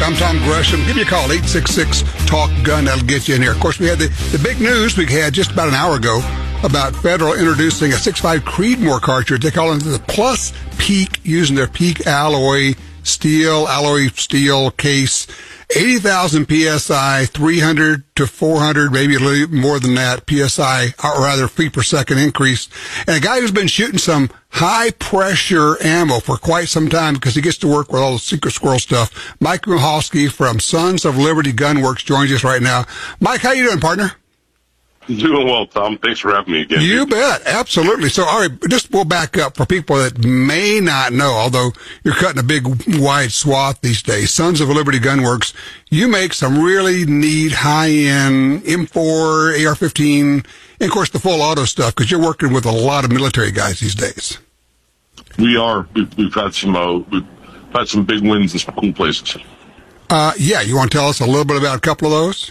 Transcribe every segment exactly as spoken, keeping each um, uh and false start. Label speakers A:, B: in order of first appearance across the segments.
A: I'm Tom Gresham. Give me a call, eight six six, talk gun. That'll get you in here. Of course, we had the, the big news we had just about an hour ago about Federal introducing a six point five Creedmoor cartridge. They call it the Plus Peak, using their Peak alloy steel, alloy steel case. eighty thousand P S I, three hundred to four hundred, maybe a little more than that, P S I, or rather feet per second increase. And a guy who's been shooting some high-pressure ammo for quite some time because he gets to work with all the Secret Squirrel stuff. Mike Michalski from Sons of Liberty Gunworks joins us right now. Mike, how you doing, partner?
B: Doing well, Tom. Thanks for having me again.
A: You bet. Absolutely. So, all right, just we'll back up for people that may not know, although you're cutting a big, wide swath these days. Sons of Liberty Gunworks, you make some really neat high-end M four, A R fifteen, and, of course, the full auto stuff, because you're working with a lot of military guys these days.
B: We are. We've, we've had some uh, we've had some big wins in some cool places.
A: Uh, yeah, you want to tell us a little bit about a couple of those?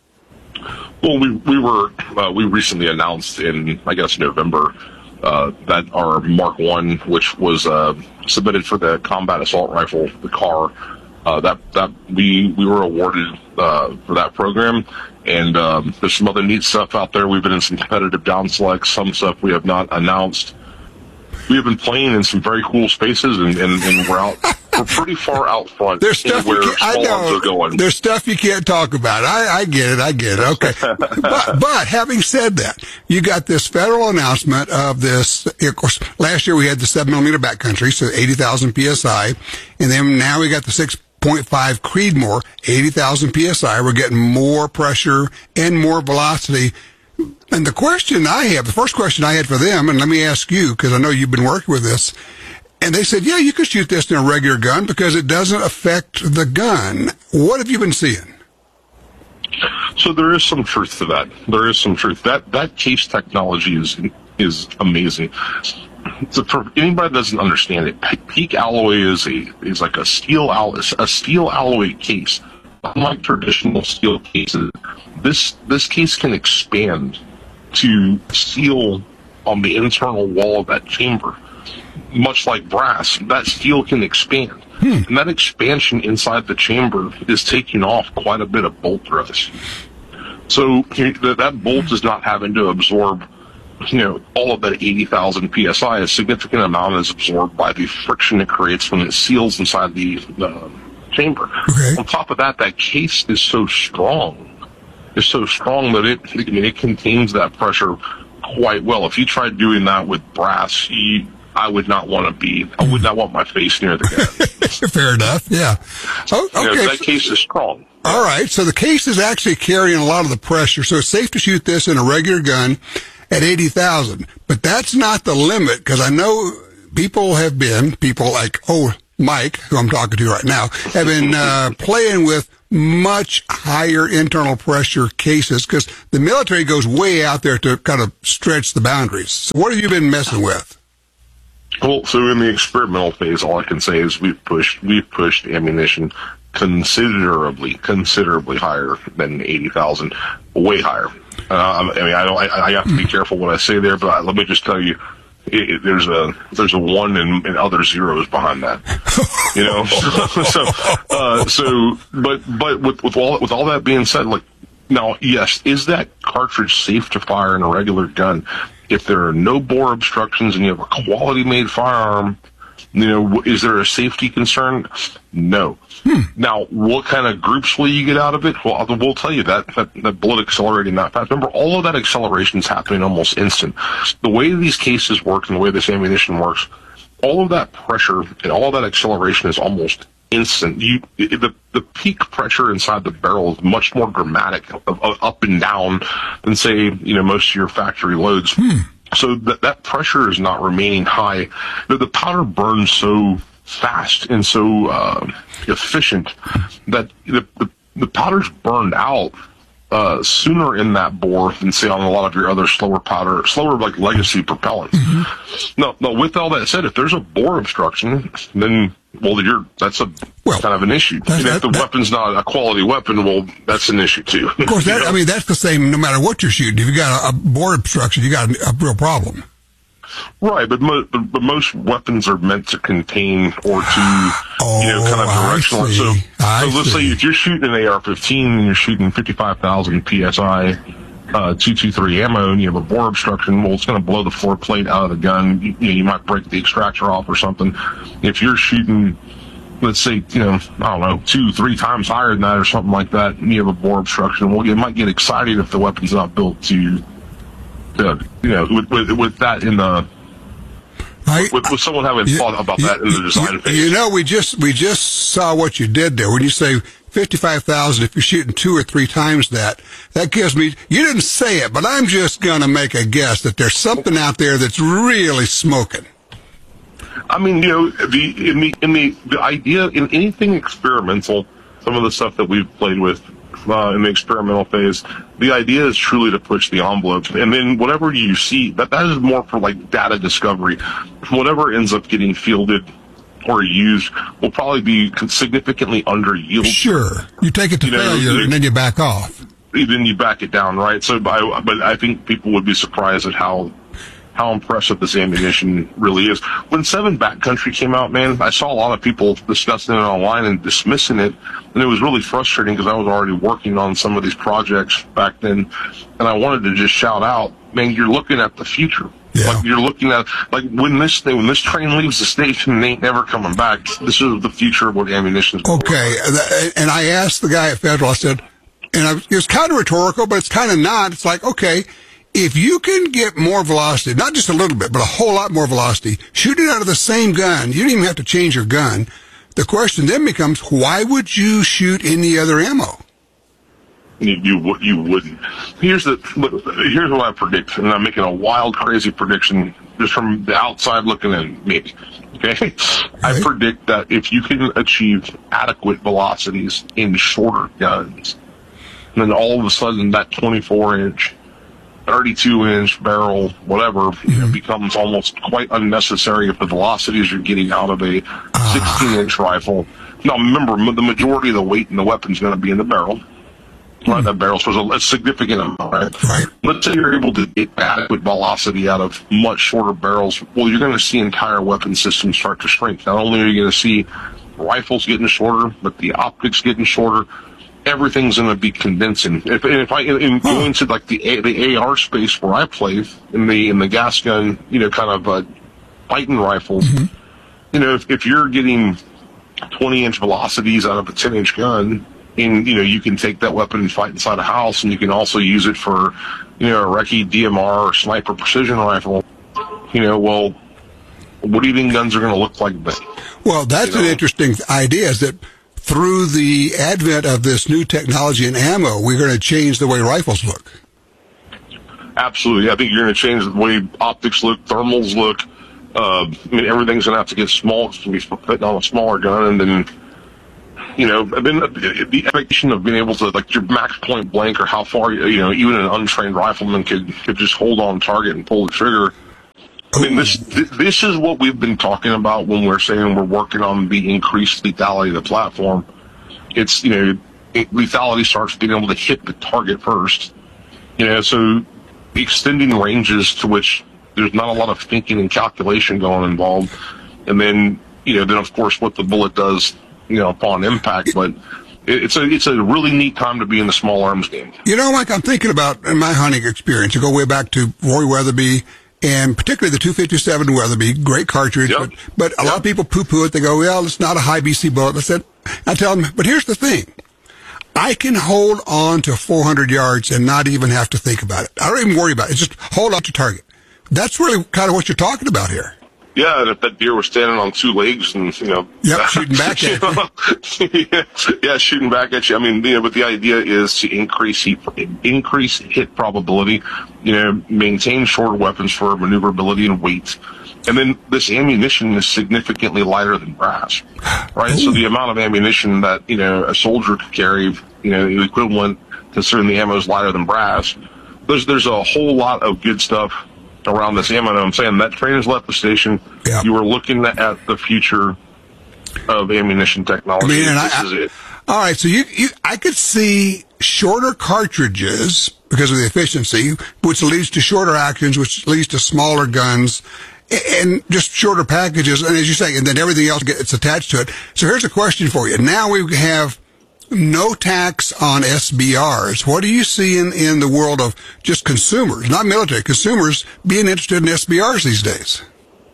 B: Well, we we were uh, we recently announced in I guess November uh, that our Mark One, which was uh, submitted for the combat assault rifle, the C A R, uh, that that we we were awarded uh, for that program. And um, there's some other neat stuff out there. We've been in some competitive down selects, some stuff we have not announced. We have been playing in some very cool spaces, and, and, and we're out. We're pretty far out front.
A: There's stuff you can't, I know.
B: Going.
A: There's stuff you can't talk about. I, I get it. I get it. Okay. but, but having said that, you got this federal announcement of this. Of course, last year we had the seven millimeter backcountry, so eighty thousand P S I, and then now we got the six point five Creedmoor, eighty thousand P S I. We're getting more pressure and more velocity. And the question I have, the first question I had for them, and let me ask you, because I know you've been working with this, and they said, yeah, you could shoot this in a regular gun because it doesn't affect the gun. What have you been seeing?
B: So there is some truth to that. There is some truth. That that case technology is is amazing. So for anybody that doesn't understand it, Peak alloy is a is like a steel al- a steel alloy case. Unlike traditional steel cases, this this case can expand to steel on the internal wall of that chamber. Much like brass, that steel can expand. Hmm. And that expansion inside the chamber is taking off quite a bit of bolt thrust. So that bolt is not having to absorb, you know, all of that eighty thousand P S I. A significant amount is absorbed by the friction it creates when it seals inside the uh, chamber.
A: Okay.
B: On top of that, that case is so strong. It's so strong that it, I mean, it contains that pressure quite well. If you tried doing that with brass, you, I would not want to be, I would not want my face near the gun.
A: Fair enough, yeah. Oh, okay.
B: You know, that case is strong.
A: All right, so the case is actually carrying a lot of the pressure, so it's safe to shoot this in a regular gun at eighty thousand. But that's not the limit, because I know people have been, people like, oh, Mike, who I'm talking to right now, have been uh, playing with much higher internal pressure cases, because the military goes way out there to kind of stretch the boundaries. So what have you been messing with?
B: Well, so in the experimental phase, all I can say is we've pushed we've pushed ammunition considerably, considerably higher than eighty thousand, way higher. Uh, I mean, I don't. I, I have to be careful what I say there, but let me just tell you, it, it, there's a there's a one and, and other zeros behind that. You know, so uh, so, but but with with all with all that being said, like now, yes, is that cartridge safe to fire in a regular gun? If there are no bore obstructions and you have a quality-made firearm, you know, is there a safety concern? No. Hmm. Now, what kind of groups will you get out of it? Well, we'll tell you that, that, that bullet accelerating that fast. Remember, all of that acceleration is happening almost instant. The way these cases work and the way this ammunition works, all of that pressure and all of that acceleration is almost instant. You, the the peak pressure inside the barrel is much more dramatic, of, of up and down, than say, you know, most of your factory loads. Hmm. So that that pressure is not remaining high. The, the powder burns so fast and so uh, efficient that the, the the powder's burned out uh, sooner in that bore than say on a lot of your other slower powder, slower like legacy propellants. Mm-hmm. Now, now, with all that said, if there's a bore obstruction, then well, you're that's a well, kind of an issue. And if the that, weapon's not a quality weapon, well, that's an issue too.
A: Of course, that, I mean that's the same no matter what you're shooting. If you got a, a bore obstruction, you got a, a real problem.
B: Right, but, mo- but but most weapons are meant to contain or to,
A: oh,
B: you know, kind of directional. So,
A: I
B: so let's
A: see.
B: say if you're shooting an A R fifteen and you're shooting fifty-five thousand P S I, uh, two twenty-three ammo, and you have a bore obstruction, well, it's going to blow the floor plate out of the gun. You, you know, you might break the extractor off or something. If you're shooting, let's say, you know, I don't know, two, three times higher than that or something like that, and you have a bore obstruction, well, you might get excited if the weapon's not built to, to you know, with, with, with that in the,
A: I,
B: with, with someone having
A: you,
B: thought about
A: you,
B: that in the design
A: you,
B: phase.
A: You know, we just we just saw what you did there. When you say fifty-five thousand, if you're shooting two or three times that, that gives me, you didn't say it, but I'm just going to make a guess that there's something out there that's really smoking.
B: I mean, you know, the in the in the the idea in anything experimental, some of the stuff that we've played with uh, in the experimental phase, the idea is truly to push the envelope, and then whatever you see, that that is more for like data discovery. Whatever ends up getting fielded or used will probably be significantly under yield.
A: Sure, you take it to
B: You know,
A: failure
B: you-
A: and then you back off.
B: Then you back it down, right? So, I, but I think people would be surprised at how. how impressive this ammunition really is. When seven Backcountry came out, man, I saw a lot of people discussing it online and dismissing it, and it was really frustrating because I was already working on some of these projects back then, and I wanted to just shout out, man, you're looking at the future.
A: Yeah.
B: Like you're looking at, like when this thing, when this train leaves the station and ain't never coming back, this is the future of what ammunition is.
A: Okay, and I asked the guy at Federal, I said, and I, it was kind of rhetorical, but it's kind of not. It's like, okay, if you can get more velocity, not just a little bit, but a whole lot more velocity, shooting out of the same gun, you don't even have to change your gun. The question then becomes, why would you shoot any other ammo?
B: You, you you wouldn't. Here's the here's what I predict, and I'm making a wild, crazy prediction just from the outside looking in. Maybe, okay. I predict that if you can achieve adequate velocities in shorter guns, then all of a sudden that twenty-four inch, thirty-two inch barrel, whatever, you know, becomes almost quite unnecessary if the velocities you're getting out of a sixteen inch rifle. Now, remember, the majority of the weight in the weapon is going to be in the barrel. Right, that barrel was a, a significant amount. Right?
A: Right.
B: Let's say you're able to get adequate velocity out of much shorter barrels. Well, you're going to see entire weapon systems start to shrink. Not only are you going to see rifles getting shorter, but the optics getting shorter. Everything's going to be condensing. If, and if I in going to like the A, the A R space where I play in the in the gas gun, you know, kind of uh, fighting rifles, mm-hmm. you know, if, if you're getting twenty inch velocities out of a ten inch gun, and you know you can take that weapon and fight inside a house, and you can also use it for, you know, a recce, D M R, or sniper precision rifle. You know, well, what do you think guns are going to look like then?
A: Well, that's
B: You know?
A: an interesting idea. Is that through the advent of this new technology in ammo, we're going to change the way rifles look?
B: Absolutely. I think you're going to change the way optics look, thermals look. Uh, I mean, everything's going to have to get small. It's going to be fitting on a smaller gun, and then, you know, then the expectation of being able to, like, your max point blank or how far, you know, even an untrained rifleman could, could just hold on target and pull the trigger. I mean, this this is what we've been talking about when we're saying we're working on the increased lethality of the platform. It's, you know, lethality starts being able to hit the target first. You know, so extending ranges to which there's not a lot of thinking and calculation going involved. And then, you know, then of course what the bullet does, you know, upon impact. But it's a it's a really neat time to be in the small arms game.
A: You know, Mike, I'm thinking about in my hunting experience. You go way back to Roy Weatherby, and particularly the two fifty-seven Weatherby, great cartridge.
B: Yep.
A: But, but a
B: Yep.
A: lot of people poo-poo it. They go, well, it's not a high B C bullet. I said, I tell them, but here's the thing. I can hold on to four hundred yards and not even have to think about it. I don't even worry about it. It's just hold on to target. That's really kind of what you're talking about here.
B: Yeah, and if that deer was standing on two legs and, you know...
A: Yep, shooting back at
B: you. yeah, yeah, shooting back at you. I mean, you know, but the idea is to increase heat, increase hit probability, you know, maintain shorter weapons for maneuverability and weight. And then this ammunition is significantly lighter than brass, right? Ooh. So the amount of ammunition that, you know, a soldier could carry, you know, the equivalent, considering the ammo is lighter than brass, there's, there's a whole lot of good stuff around this ammo. And I'm saying that train has left the station. Yeah. You are looking at the future of ammunition technology.
A: I mean, and
B: this
A: I,
B: is it.
A: All right, so you, you, I could see shorter cartridges because of the efficiency, which leads to shorter actions, which leads to smaller guns, and just shorter packages. And as you say, and then everything else gets attached to it. So here's a question for you. Now we have no tax on S B Rs. What do you see in, in the world of just consumers, not military, consumers being interested in S B Rs these days?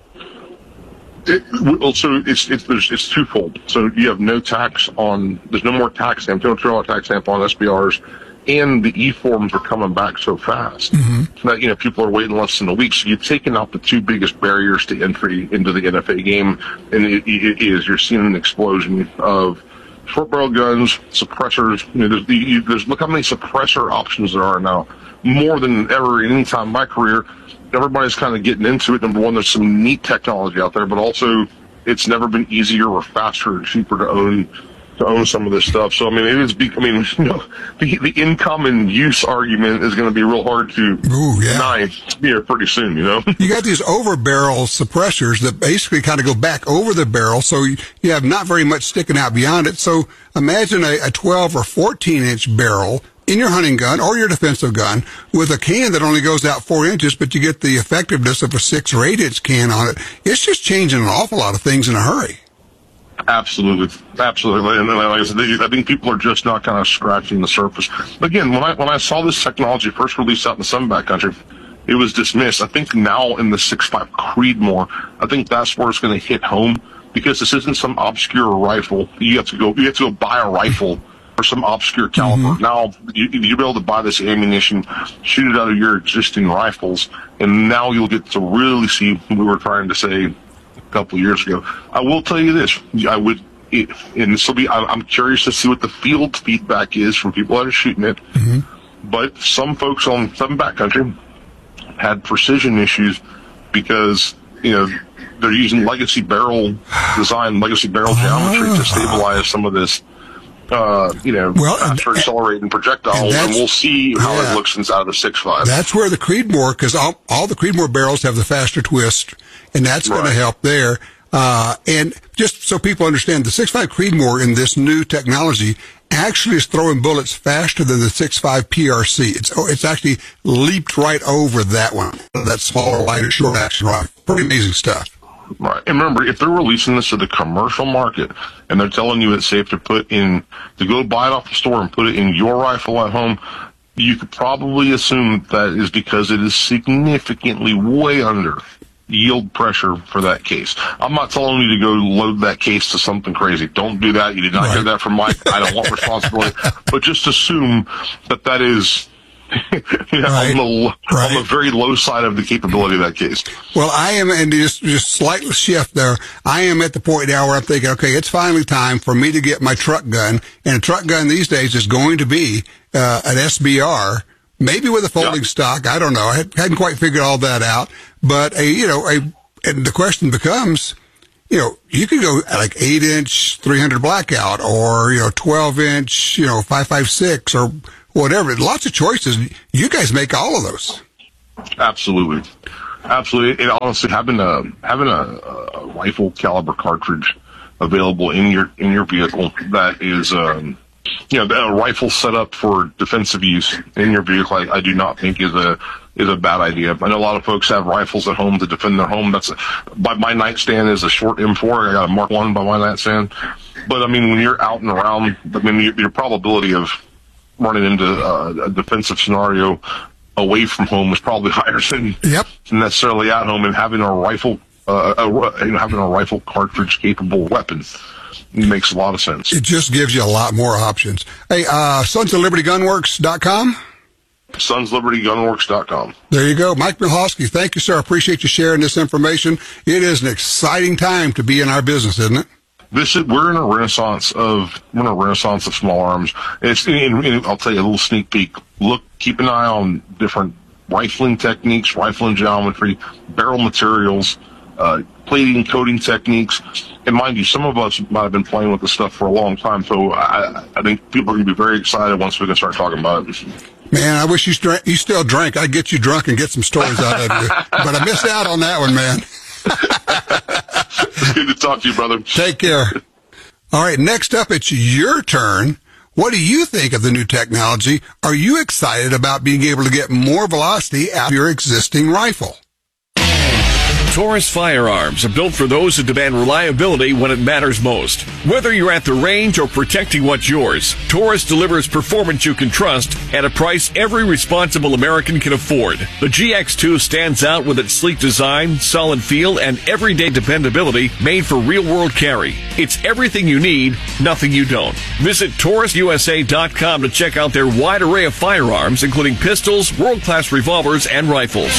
B: It, well, so it's it's there's, it's twofold. So you have no tax on. There's no more tax stamp. You don't throw a tax stamp on S B Rs, and the e-forms are coming back so fast mm-hmm. that you know people are waiting less than a week. So you've taken out the two biggest barriers to entry into the N F A game, and it, it is you're seeing an explosion of short barrel guns, suppressors. You know, there's, you, there's look how many suppressor options there are now, more than ever in any time in my career. Everybody's kind of getting into it. Number one, there's some neat technology out there, but also it's never been easier or faster or cheaper to own to own some of this stuff. So I mean, it is. Be, I mean, you know, the the income and use argument is going to be real hard to
A: Ooh, yeah.
B: deny here pretty soon. You know,
A: you got these over barrel suppressors that basically kind of go back over the barrel, so you, you have not very much sticking out beyond it. So imagine a, a twelve or fourteen inch barrel in your hunting gun or your defensive gun with a can that only goes out four inches, but you get the effectiveness of a six or eight inch can on it. It's just changing an awful lot of things in a hurry.
B: Absolutely, absolutely, and like I said, I think people are just not kind of scratching the surface. Again, when I when I saw this technology first released out in the Sunback country, it was dismissed. I think now in the six five Creedmoor, I think that's where it's going to hit home, because this isn't some obscure rifle. You have to go, you have to go buy a rifle or some obscure caliber. Mm-hmm. Now you, you'll be able to buy this ammunition, shoot it out of your existing rifles, and now you'll get to really see what we were trying to say a couple of years ago. I will tell you this: I would, it, and this will be. I'm curious to see what the field feedback is from people that are shooting it. Mm-hmm. But some folks on some backcountry had precision issues because you know they're using legacy barrel design, legacy barrel geometry to stabilize some of this. Uh, you know,
A: well,
B: faster accelerating projectiles, and, and we'll see how yeah, it looks inside of the six five.
A: That's where the Creedmoor, because all, all the Creedmoor barrels have the faster twist, and that's right. going to help there. Uh, and just so people understand, the six five Creedmoor in this new technology actually is throwing bullets faster than the six five P R C. It's it's actually leaped right over that one, that smaller, lighter, short action rifle. Pretty amazing stuff.
B: Right. And remember, if they're releasing this to the commercial market and they're telling you it's safe to put in, to go buy it off the store and put it in your rifle at home, you could probably assume that is because it is significantly way under yield pressure for that case. I'm not telling you to go load that case to something crazy. Don't do that. You did not right. hear that from Mike. I don't want responsibility. But just assume that that is you know, right. on, the, right. on the very low side of the capability of that case.
A: Well, I am, and just just slight shift there, I am at the point now where I'm thinking, okay, it's finally time for me to get my truck gun, and a truck gun these days is going to be uh, an S B R, maybe with a folding yeah. stock. I don't know. I hadn't quite figured all that out, but a you know, a and the question becomes, you know, you could go like eight inch, three hundred blackout, or you know, twelve inch, you know, five five six, or whatever. Lots of choices. You guys make all of those.
B: Absolutely, absolutely. And honestly, having a having a, a rifle caliber cartridge available in your in your vehicle that is, um, you know, a rifle set up for defensive use in your vehicle, I, I do not think is a is a bad idea. I know a lot of folks have rifles at home to defend their home. That's a, by my nightstand is a short M four. I got a Mark One by my nightstand. But I mean, when you're out and around, I mean, your, your probability of running into uh, a defensive scenario away from home is probably higher than
A: yep.
B: necessarily at home, and having a rifle, uh, a, you know, having a rifle cartridge capable weapon makes a lot of sense.
A: It just gives you a lot more options. Hey, uh, Sons of Liberty Gunworks dot com?
B: Sons Liberty Gunworks dot com.
A: There you go. Mike Milhosky, thank you, sir. I appreciate you sharing this information. It is an exciting time to be in our business, isn't it?
B: This is, we're in a renaissance of we're in a renaissance of small arms. It's, and, and I'll tell you a little sneak peek. Look, keep an eye on different rifling techniques, rifling geometry, barrel materials, uh, plating, coating techniques. And mind you, some of us might have been playing with this stuff for a long time. So I, I think people are going to be very excited once we can start talking about it.
A: Man, I wish you, st- you still drank. I'd get you drunk and get some stories out of you. But I missed out on that one, man.
B: It's good to talk to you, brother.
A: Take care. All right, next up, it's your turn. What do you think of the new technology? Are you excited about being able to get more velocity out of your existing rifle?
C: Taurus firearms are built for those who demand reliability when it matters most. Whether you're at the range or protecting what's yours, Taurus delivers performance you can trust at a price every responsible American can afford. The G X two stands out with its sleek design, solid feel, and everyday dependability made for real-world carry. It's everything you need, nothing you don't. Visit Taurus U S A dot com to check out their wide array of firearms, including pistols, world-class revolvers, and rifles.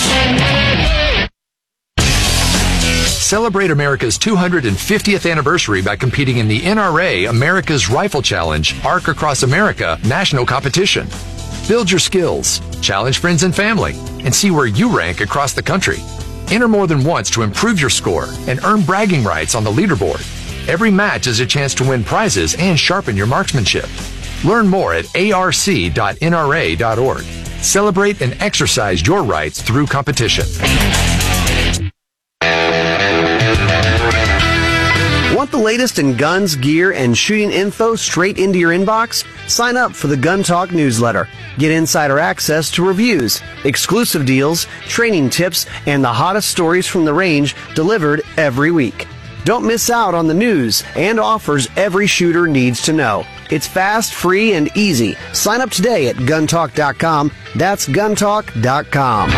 D: Celebrate America's two hundred fiftieth anniversary by competing in the N R A America's Rifle Challenge Arc Across America national competition. Build your skills, challenge friends and family, and see where you rank across the country. Enter more than once to improve your score and earn bragging rights on the leaderboard. Every match is a chance to win prizes and sharpen your marksmanship. Learn more at A R C dot N R A dot org. Celebrate and exercise your rights through competition.
E: Want the latest in guns, gear, and shooting info straight into your inbox? Sign up for the Gun Talk newsletter. Get insider access to reviews, exclusive deals, training tips, and the hottest stories from the range delivered every week. Don't miss out on the news and offers every shooter needs to know. It's fast, free, and easy. Sign up today at gun talk dot com. That's gun talk dot com.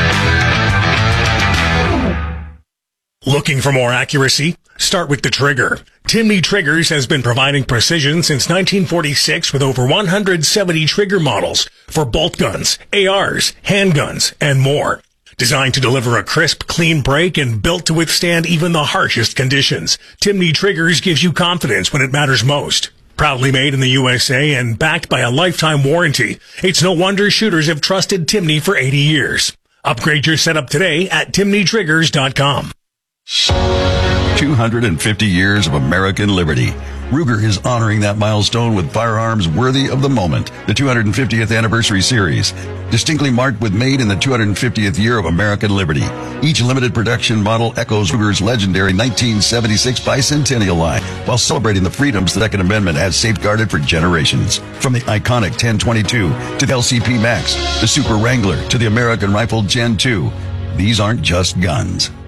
F: Looking for more accuracy? Start with the trigger. Timney Triggers has been providing precision since nineteen forty-six with over one hundred seventy trigger models for bolt guns, A Rs, handguns, and more. Designed to deliver a crisp, clean break and built to withstand even the harshest conditions, Timney Triggers gives you confidence when it matters most. Proudly made in the U S A and backed by a lifetime warranty, it's no wonder shooters have trusted Timney for eighty years. Upgrade your setup today at timney triggers dot com.
G: two hundred fifty years of American liberty. Ruger is honoring that milestone with firearms worthy of the moment. The two hundred fiftieth Anniversary Series, distinctly marked with made in the two hundred fiftieth year of American liberty. Each limited production model echoes Ruger's legendary nineteen seventy-six bicentennial line, while celebrating the freedoms the Second Amendment has safeguarded for generations. From the iconic ten twenty-two to the L C P Max, the Super Wrangler to the American Rifle Gen two. These aren't just guns.